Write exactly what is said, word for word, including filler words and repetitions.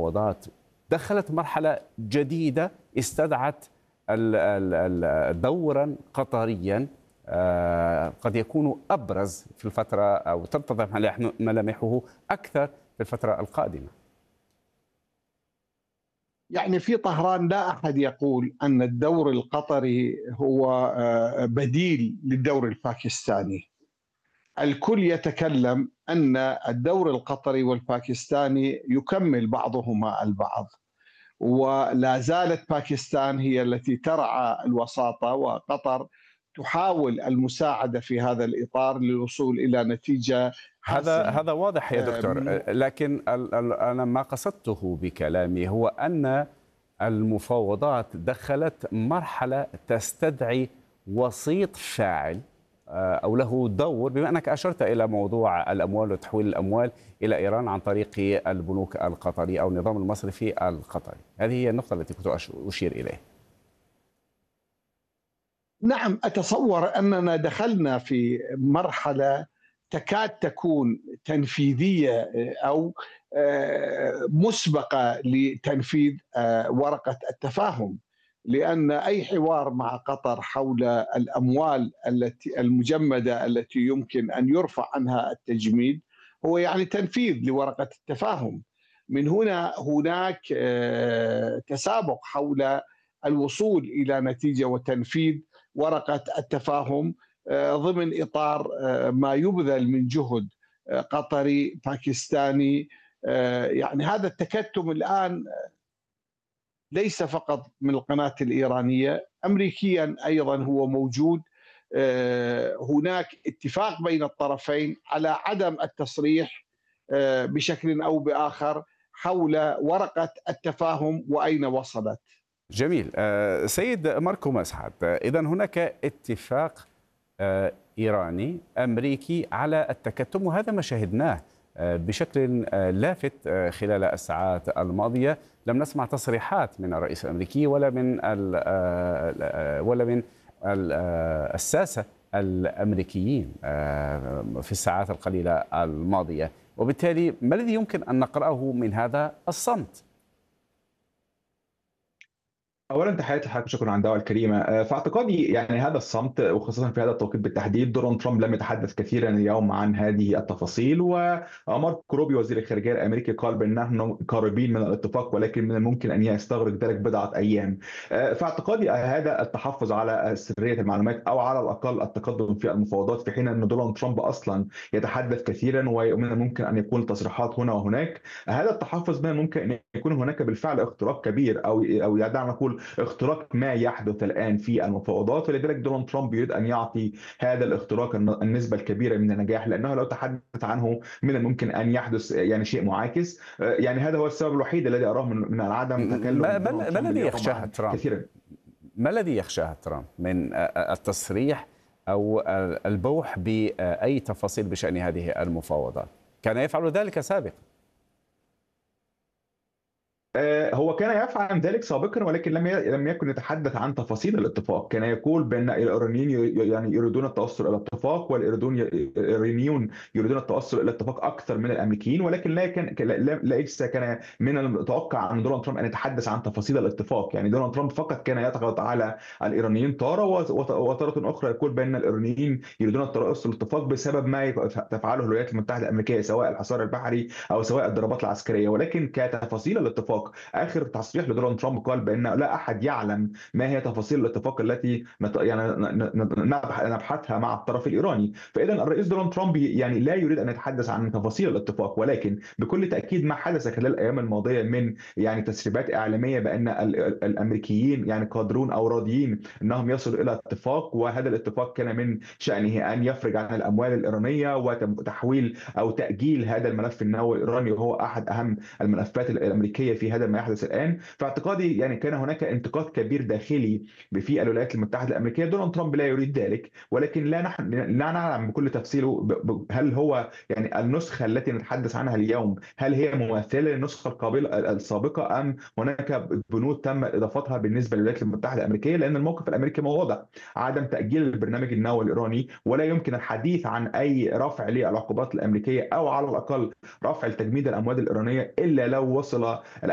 المفاوضات دخلت مرحلة جديدة استدعت دورا قطريا قد يكون أبرز في الفترة أو تتضح ملامحه أكثر في الفترة القادمة. يعني في طهران لا أحد يقول أن الدور القطري هو بديل للدور الباكستاني. الكل يتكلم أن الدور القطري والباكستاني يكمل بعضهما البعض، ولا زالت باكستان هي التي ترعى الوساطة، وقطر تحاول المساعدة في هذا الإطار للوصول إلى نتيجة هذا حاسمة. هذا واضح يا دكتور، لكن أنا ما قصدته بكلامي هو أن المفاوضات دخلت مرحلة تستدعي وسيط فاعل أو له دور، بما أنك أشرت إلى موضوع الأموال وتحويل الأموال إلى إيران عن طريق البنوك القطرية أو النظام المصرفي القطري. هذه هي النقطة التي كنت أشير إليها. نعم، أتصور أننا دخلنا في مرحلة تكاد تكون تنفيذية أو مسبقة لتنفيذ ورقة التفاهم، لأن أي حوار مع قطر حول الأموال التي المجمدة التي يمكن أن يرفع عنها التجميد هو يعني تنفيذ لورقة التفاهم. من هنا هناك تسابق حول الوصول إلى نتيجة وتنفيذ ورقة التفاهم ضمن إطار ما يبذل من جهد قطري باكستاني. يعني هذا التكتم الآن ليس فقط من القناة الإيرانية، أمريكيا أيضا هو موجود. هناك اتفاق بين الطرفين على عدم التصريح بشكل أو بآخر حول ورقة التفاهم وأين وصلت. جميل. سيد ماركو مسعد، إذا هناك اتفاق إيراني أمريكي على التكتم، وهذا ما شاهدناه بشكل لافت خلال الساعات الماضية. لم نسمع تصريحات من الرئيس الأمريكي ولا من ولا من الساسة الأمريكيين في الساعات القليلة الماضية، وبالتالي ما الذي يمكن أن نقرأه من هذا الصمت؟ اولا تحياتي لحضرتك، شكرا على الدعوه الكريمه. في اعتقادي يعني هذا الصمت، وخاصه في هذا التوقيت بالتحديد، دونالد ترامب لم يتحدث كثيرا اليوم عن هذه التفاصيل، وماركو روبيو وزير الخارجيه الامريكي قال بانهم قريبين من الاتفاق ولكن من الممكن ان يستغرق ذلك بضعه ايام. في اعتقادي هذا التحفظ على سريه المعلومات او على الاقل التقدم في المفاوضات، في حين ان دونالد ترامب اصلا يتحدث كثيرا ومن الممكن ان يكون تصريحات هنا وهناك، هذا التحفظ من الممكن ان يكون هناك بالفعل اختراق كبير او او دعنا نقول اختراق ما يحدث الآن في المفاوضات، ولذلك دونالد ترامب يريد أن يعطي هذا الاختراق النسبة الكبيرة من النجاح، لأنه لو تحدث عنه من الممكن أن يحدث يعني شيء معاكس. يعني هذا هو السبب الوحيد الذي أراه من من عدم تكلم ما, ما الذي يخشاه ترامب كثيرا. ما الذي يخشاه ترامب من التصريح أو البوح بأي تفاصيل بشأن هذه المفاوضات؟ كان يفعل ذلك سابقا. هو كان يفعل ذلك سابقا، ولكن لم لم يكن يتحدث عن تفاصيل الاتفاق. كان يقول بان الايرانيين يعني يريدون التوصل الى اتفاق، والايرانيون يريدون التوصل الى اتفاق اكثر من الامريكيين، ولكن لا كان ليس كان من المتوقع عن دونالد ترامب ان يتحدث عن تفاصيل الاتفاق. يعني دونالد ترامب فقط كان يضغط على الايرانيين تاره، وتاره اخرى يقول بان الايرانيين يريدون التوصل الاتفاق بسبب ما تفعله الولايات المتحده الامريكيه، سواء الحصار البحري او سواء الضربات العسكريه. ولكن كتفاصيل الاتفاق، اخر تصريح لدونالد ترامب قال بان لا احد يعلم ما هي تفاصيل الاتفاق التي يعني نبحثها مع الطرف الايراني. فاذا الرئيس دونالد ترامب يعني لا يريد ان يتحدث عن تفاصيل الاتفاق، ولكن بكل تاكيد ما حدث خلال الايام الماضيه من يعني تسريبات اعلاميه بان الامريكيين يعني قادرون او راضيين انهم يصلوا الى اتفاق، وهذا الاتفاق كان من شانه ان يفرج عن الاموال الايرانيه وتحويل او تاجيل هذا الملف النووي الايراني، وهو احد اهم الملفات الامريكيه في هذا ما يحدث الان. في اعتقادي يعني كان هناك انتقاد كبير داخلي في الولايات المتحده الامريكيه. دونالد ترامب لا يريد ذلك، ولكن لا نحن لا نعلم بكل تفصيله هل هو يعني النسخه التي نتحدث عنها اليوم هل هي مماثله للنسخه القابله السابقه، ام هناك بنود تم اضافتها بالنسبه للولايات المتحده الامريكيه، لان الموقف الامريكي واضح: عدم تاجيل البرنامج النووي الايراني، ولا يمكن الحديث عن اي رفع للعقوبات الامريكيه او على الاقل رفع تجميد الاموال الايرانيه الا لو وصل